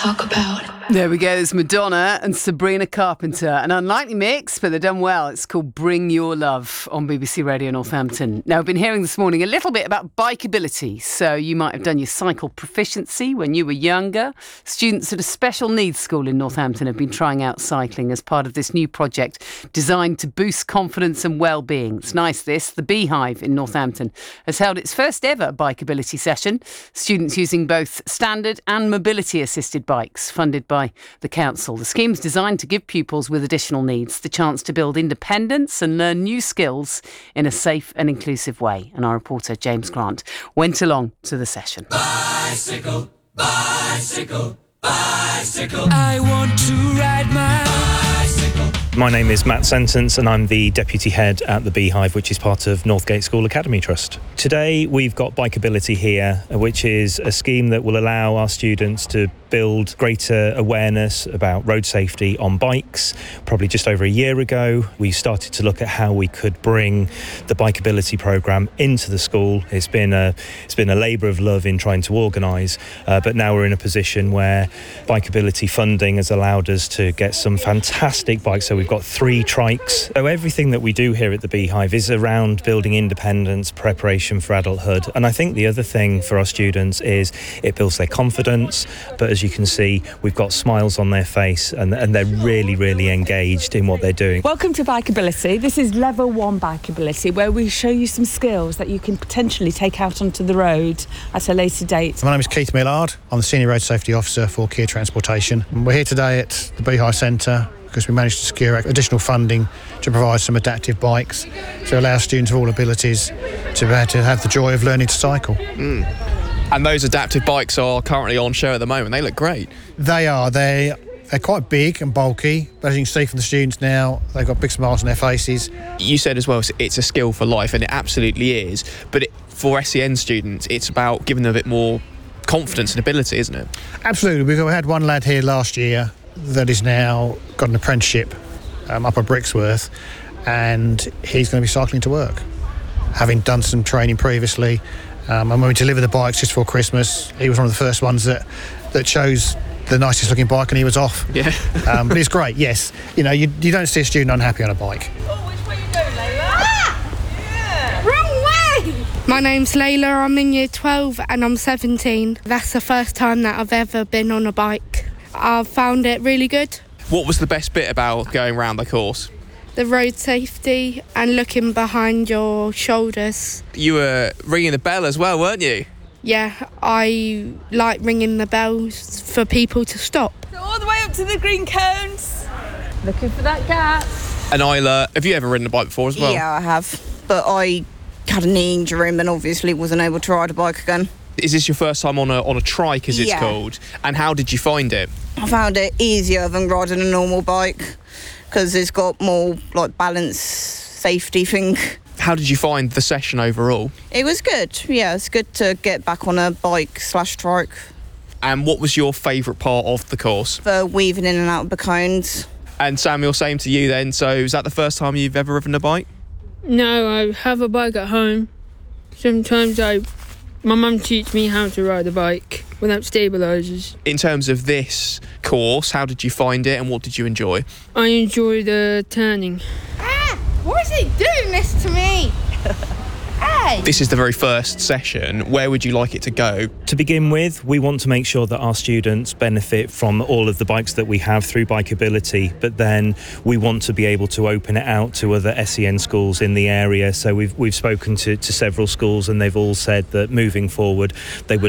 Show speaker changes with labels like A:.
A: talk about.
B: There we go, there's Madonna and Sabrina Carpenter. An unlikely mix, but they've done well. It's called Bring Your Love on BBC Radio Northampton. Now, I've been hearing this morning a little bit about bikeability. So you might have done your cycle proficiency when you were younger. Students at a special needs school in Northampton have been trying out cycling as part of this new project designed to boost confidence and well-being. It's nice this. The Beehive in Northampton has held its first ever bikeability session. Students using both standard and mobility-assisted bikes, funded by the council. The scheme's designed to give pupils with additional needs the chance to build independence and learn new skills in a safe and inclusive way. And our reporter, James Grant, went along to the session.
C: Bicycle, bicycle, bicycle. I want to ride my bicycle.
D: My name is Matt Sentence and I'm the Deputy Head at the Beehive, which is part of Northgate School Academy Trust. Today we've got Bikeability here, which is a scheme that will allow our students to build greater awareness about road safety on bikes. Probably just over a year ago, we started to look at how we could bring the Bikeability programme into the school. It's been a labour of love in trying to organise, but now we're in a position where Bikeability funding has allowed us to get some fantastic bikes. So we've got 3 trikes. So everything that we do here at the Beehive is around building independence, preparation for adulthood. And I think the other thing for our students is it builds their confidence, but as you can see, we've got smiles on their face and they're really, really engaged in what they're doing.
E: Welcome to Bikeability. This is Level 1 Bikeability, where we show you some skills that you can potentially take out onto the road at a later date.
F: My name is Keith Millard. I'm the Senior Road Safety Officer for Kier Transportation. We're here today at the Beehive Centre because we managed to secure additional funding to provide some adaptive bikes to allow students of all abilities to be able to have the joy of learning to cycle.
G: And those adaptive bikes are currently on show at the moment. They look great.
F: They are. They're quite big and bulky, but as you can see from the students now, they've got big smiles on their faces.
G: You said as well, it's a skill for life, and it absolutely is. But for SEN students, it's about giving them a bit more confidence and ability, isn't it?
F: Absolutely. We had one lad here last year that is now got an apprenticeship up at Brixworth, and he's going to be cycling to work, having done some training previously. And when we delivered the bikes just before Christmas, he was one of the first ones that chose the nicest looking bike, and he was off.
G: Yeah.
F: But it's great, yes. You know, you don't see a student unhappy on a bike.
E: Oh, which way you going, Layla? Yeah.
H: Wrong way! My name's Layla, I'm in year 12 and I'm 17. That's the first time that I've ever been on a bike. I've found it really good.
G: What was the best bit about going around the course?
H: The road safety and looking behind your shoulders.
G: You were ringing the bell as well, weren't you?
H: Yeah, I like ringing the bells for people to stop.
E: So all the way up to the green cones. Looking for that gap.
G: And Isla, have you ever ridden a bike before as well?
I: Yeah, I have. But I had a knee injury and obviously wasn't able to ride a bike again.
G: Is this your first time on a trike, as it's called? And how did you find it?
I: I found it easier than riding a normal bike because it's got more balance, safety thing.
G: How did you find the session overall?
I: It was good. Yeah, it's good to get back on a bike/trike.
G: And what was your favourite part of the course?
I: For weaving in and out of the cones.
G: And Samuel, same to you then. So is that the first time you've ever ridden a bike?
J: No, I have a bike at home. Sometimes my mum teaches me how to ride a bike without stabilisers.
G: In terms of this course, how did you find it and what did you enjoy?
J: I enjoy the turning.
H: Why is he doing this to me? Hey!
G: This is the very first session. Where would you like it to go?
D: To begin with, we want to make sure that our students benefit from all of the bikes that we have through Bikeability, but then we want to be able to open it out to other SEN schools in the area. So we've spoken to several schools and they've all said that moving forward, they would